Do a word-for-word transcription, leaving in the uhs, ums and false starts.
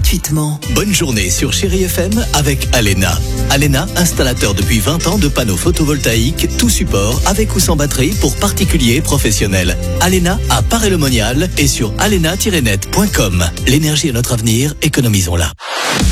gratuitement. Bonne journée sur Chérie F M avec Alena. Alena, installateur depuis vingt ans de panneaux photovoltaïques, tout support, avec ou sans batterie pour particuliers et professionnels. Alena à Paray-le-Monial et sur alena tiret net point com. L'énergie est notre avenir, économisons-la.